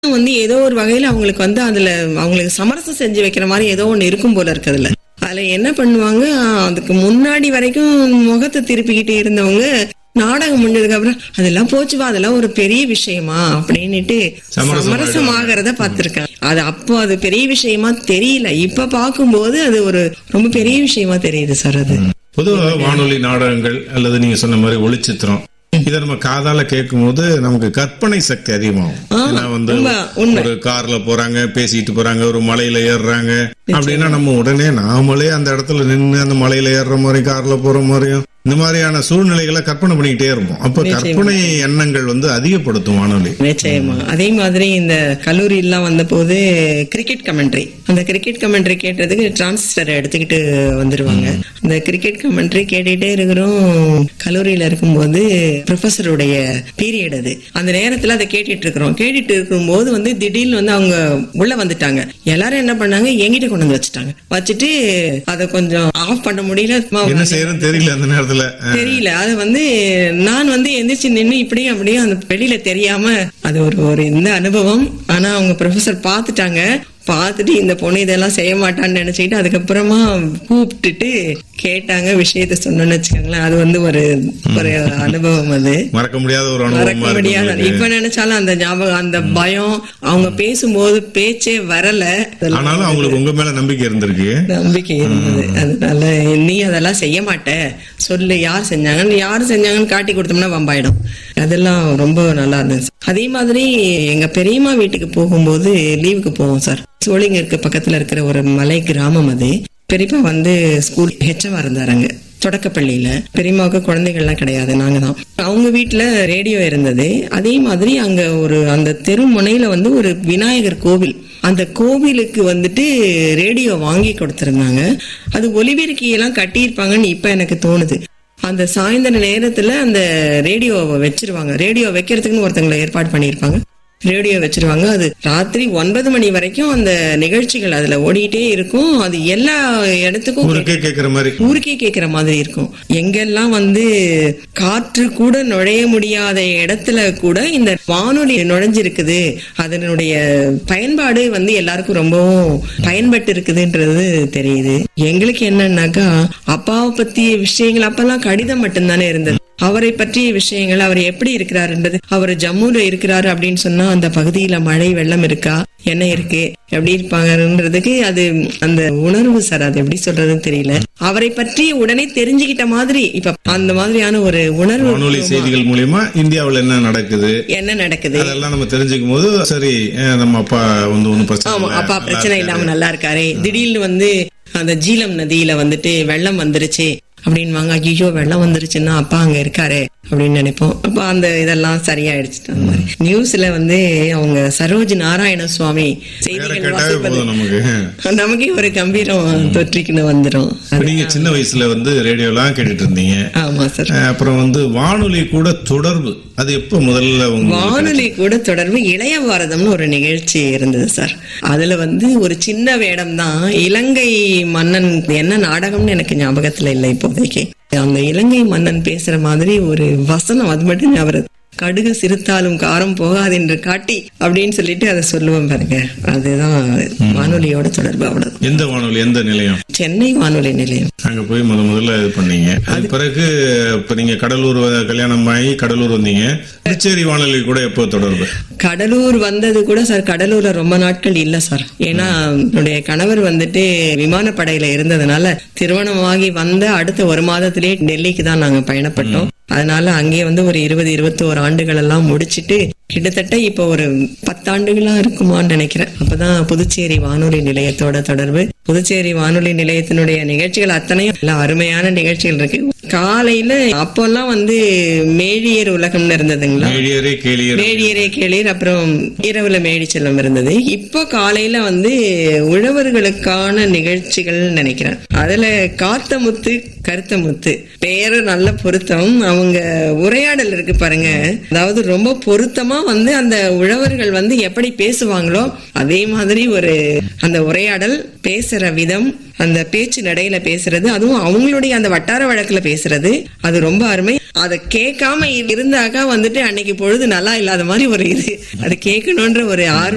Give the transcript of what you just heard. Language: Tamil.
வந்து ஏதோ ஒரு வகையில அவங்களுக்கு வந்து அதுல அவங்களுக்கு சமரசம் செஞ்சு வைக்கிற மாதிரி ஏதோ ஒண்ணு இருக்கும் போல இருக்கு அதுல. அதுல என்ன பண்ணுவாங்க, அதுக்கு முன்னாடி வரைக்கும் முகத்தை திருப்பிக்கிட்டே இருந்தவங்க நாடகம் முடிஞ்சதுக்கு அப்புறம் அதெல்லாம் போச்சுவா, அதெல்லாம் ஒரு பெரிய விஷயமா அப்படின்னுட்டு சமரசமாகறத பார்த்திருக்கேன். அது அப்போ அது பெரிய விஷயமா தெரியல, இப்ப பார்க்கும்போது அது ஒரு ரொம்ப பெரிய விஷயமா தெரியுது சார். அது பொதுவாக வானொலி நாடகங்கள் அல்லது நீங்க சொன்ன மாதிரி ஒளிச்சித்திரம் இதை நம்ம காதால கேட்கும் போது நமக்கு கற்பனை சக்தி அதிகமாகும். ஏன்னா வந்து ஒரு கார்ல போறாங்க, பேசிட்டு போறாங்க, ஒரு மலையில ஏறுறாங்க அப்படின்னா நம்ம உடனே நாமளே அந்த இடத்துல நின்று அந்த மலையில ஏறுற மாதிரி கார்ல போற மாதிரியும் இந்த மாதிரியான சூழ்நிலைகளை கற்பனை பண்ணிக்கிட்டே இருப்போம். அப்ப கற்பனை எண்ணங்கள் வந்து அதிகப்படுத்தும் வானொலி. நிச்சயமா. அதே மாதிரி இந்த கல்லூரி எல்லாம் வந்த போது கிரிக்கெட் கமெண்ட்ரி, அந்த கிரிக்கெட் கமெண்ட்ரி கேட்டதுக்கு டிரான்சிஸ்டரை எடுத்துக்கிட்டு வந்துருவாங்க. அந்த கிரிக்கெட் கமெண்ட்ரி கேட்டுட்டே இருக்கிறோம். கல்லூரியில இருக்கும்போது ப்ரொஃபஸருடைய பீரியட் அது. அந்த நேரத்துல அதை கேட்டுட்டு இருக்கும்போது வந்து திடீர்னு வந்து அவங்க உள்ள வந்துட்டாங்க. எல்லாரும் என்ன பண்ணாங்க, எங்கிட்ட கொண்டு வந்து வச்சுட்டாங்க. வச்சுட்டு அதை கொஞ்சம் ஆஃப் பண்ண முடியல, என்ன செய்யறதுன்னு தெரியல, அந்த நேரத்துல தெரியல. அது வந்து நான் வந்து எந்திரிச்சு நின்று இப்படியும் அப்படியும் அந்த வெளியில தெரியாம அது ஒரு இந்த அனுபவம். ஆனா அவங்க ப்ரொஃபசர் பார்த்துட்டு இந்த பொண்ணு இதெல்லாம் செய்ய மாட்டான்னு நினைச்சுக்கிட்டு அதுக்கப்புறமா கூப்பிட்டுட்டு கேட்டாங்க, விஷயத்த சொன்னோன்னு வச்சுக்கோங்களேன். அது வந்து ஒரு அனுபவம், அது மறக்க முடியாத ஒரு மறக்க முடியாத. இப்ப நினைச்சாலும் அந்த ஞாபகம், அந்த பயம், அவங்க பேசும்போது பேச்சே வரல, ஆனாலும் அவங்களுக்கு உங்க மேல நம்பிக்கை இருந்தது. அதனால நீ அதெல்லாம் செய்ய மாட்ட, சொல்லு யார் செஞ்சாங்கன்னு காட்டி கொடுத்தோம்னா வம்பாயிடும். அதெல்லாம் ரொம்ப நல்லா இருந்துச்சு. அதே மாதிரி எங்க பெரியம்மா வீட்டுக்கு போகும்போது லீவுக்கு போவோம் சார். சோழிங்கருக்கு பக்கத்துல இருக்கிற ஒரு மலை கிராமம் அது. பெரியப்பா வந்து ஸ்கூல் ஹெச்எம் இருந்தாங்க தொடக்கப்பள்ளியில. பெரியம்மாவுக்கு குழந்தைகள்லாம் கிடையாது, நாங்க தான். அவங்க வீட்டுல ரேடியோ இருந்தது. அதே மாதிரி அங்க அந்த தெரு முனையில வந்து ஒரு விநாயகர் கோவில், அந்த கோவிலுக்கு வந்துட்டு ரேடியோ வாங்கி கொடுத்திருந்தாங்க. அது ஒலிபெருக்கியெல்லாம் கட்டியிருப்பாங்கன்னு இப்ப எனக்கு தோணுது. அந்த சாயந்தர நேரத்துல அந்த ரேடியோவை வச்சிருவாங்க. ரேடியோ வைக்கிறதுக்குன்னு ஒருத்தங்களை ஏற்பாடு பண்ணியிருப்பாங்க. ரேடியோ வச்சிருவாங்க. அது ராத்திரி 9 மணி வரைக்கும் அந்த நிகழ்ச்சிகள் அதுல ஓடிட்டே இருக்கும். அது எல்லா இடத்துக்கும் ஊருக்கே கேட்கிற மாதிரி இருக்கும். எங்கெல்லாம் வந்து காற்று கூட நுழைய முடியாத இடத்துல கூட இந்த வானொலி நுழைஞ்சிருக்குது, அதனுடைய பயன்பாடு வந்து எல்லாருக்கும் ரொம்பவும் பயன்பட்டு இருக்குதுன்றது தெரியுது. எங்களுக்கு என்னன்னாக்கா, அப்பாவை பத்திய விஷயங்கள் அப்பெல்லாம் கடிதம் மட்டும்தானே இருந்தது. அவரை பற்றிய விஷயங்கள், அவர் எப்படி இருக்கிறாருன்றது, அவர் ஜம்முல இருக்கிறாரு அப்படின்னு சொன்னா அந்த பகுதியில மழை வெள்ளம் இருக்கா, என்ன இருக்கு, எப்படி இருப்பாங்கன்றதுக்கு அது அந்த உணர்வு சார். அது எப்படி சொல்றதுன்னு தெரியல. அவரை பற்றி உடனே தெரிஞ்சுக்கிட்ட மாதிரி இப்ப அந்த மாதிரியான ஒரு உணர்வு. வானொலி செய்திகள் மூலமா இந்தியாவில் என்ன நடக்குது அதெல்லாம் நம்ம தெரிஞ்சுக்கும் போது சரி, நம்ம அப்பா வந்து ஒன்னும் பிரச்சனை, ஆமா அப்பா பிரச்சனை இல்லாம நல்லா இருக்காரு. திடீர்னு வந்து அந்த ஜீலம் நதியில வந்துட்டு வெள்ளம் வந்துருச்சு அப்படின்வாங்க. ஐயோ வெள்ளம் வந்துருச்சுன்னா அப்பா அங்க இருக்காரு அப்படின்னு நினைப்போம். அப்ப அந்த இதெல்லாம் சரியாயிடுச்சு. அந்த மாதிரி நியூஸ்ல வந்து அவங்க சரோஜ் நாராயண சுவாமி செய்திகள் வாசிப்பது நமக்கே ஒரு கம்பீரம் தொற்றிக்கின்னு வந்துடும். நீங்க சின்ன வயசுல வந்து ரேடியோலாம் கேட்டுட்டு இருந்தீங்க. ஆமா சார். அப்புறம் வந்து வானொலி கூட தொடர்பு, அது எப்ப முதல்ல வானொலி கூட தொடர்பு இளைய பாரதம்னு ஒரு நிகழ்ச்சி இருந்தது சார். அதுல வந்து ஒரு சின்ன வேடம் தான். இலங்கை மன்னன் என்ன நாடகம்னு எனக்கு ஞாபகத்துல இல்லை இப்போதைக்கு. அந்த இலங்கை மன்னன் பேசுற மாதிரி ஒரு வசனம், அது மட்டும் ஞாபகம். கடுகு சிறுத்தாலும் காரம் போகாது என்று காட்டி அப்படின்னு சொல்லிட்டு அதை சொல்லுவோம் பாருங்க. அதுதான் வானொலியோட தொடர்பு. அவ்வளவு. எந்த வானொலி, எந்த நிலையம்? சென்னை வானொலி நிலையம். அங்க போய் முதல்ல இது பண்ணீங்க. அது பிறகு இப்ப நீங்க கடலூர் கல்யாணம் ஆகி கடலூர் வந்தீங்க. புதுச்சேரி வானொலி கூட எப்போ தொடர்பு? கடலூர் வந்தது கூட சார் கடலூர்ல ரொம்ப நாட்கள் இல்ல சார். ஏன்னா என்னுடைய கணவர் வந்துட்டு விமானப்படையில இருந்ததுனால திருமணமாகி வந்த அடுத்த ஒரு மாதத்திலேயே டெல்லிக்கு தான் நாங்க பயணப்பட்டோம். அதனால அங்கே வந்து ஒரு 20-21 ஆண்டுகள் எல்லாம் முடிச்சிட்டு கிட்டத்தட்ட இப்ப ஒரு 10 ஆண்டுகளா இருக்குமான்னு நினைக்கிறேன். அப்பதான் புதுச்சேரி வானொலி நிலையத்தோட தொடர்பு. புதுச்சேரி வானொலி நிலையத்தினுடைய நிகழ்ச்சிகள் அத்தனையும் எல்லாம் அருமையான நிகழ்ச்சிகள் இருக்கு. காலையில அப்பெல்லாம் வந்து மேழியர் உலகம்னு இருந்ததுங்களா, மேழியரே கேளீர், அப்புறம் இரவுல மேடி செல்லம் இருந்தது. இப்போ காலையில வந்து உழவர்களுக்கான நிகழ்ச்சிகள் நினைக்கிறேன். அதுல காத்த முத்து கருத்த முத்து பேரு நல்ல பொருத்தம். அவங்க உரையாடல் இருக்கு பாருங்க, அதாவது ரொம்ப பொருத்தமா வந்து அந்த உழவர்கள் வந்து எப்படி பேசுவாங்களோ அதே மாதிரி ஒரு அந்த உரையாடல், பேசுற விதம், அந்த பேச்சு நடையில பேசுறது, அதுவும் அவங்களுடைய அந்த வட்டார வழக்குல பேசுறது, அது ரொம்ப அருமை. அதை கேட்காம இருந்தாக்கா வந்துட்டு அன்னைக்கு பொழுது நல்லா இல்லாத மாதிரி ஒரு இது. அது கேட்கணும்ன்ற ஒரு ஆர்வம்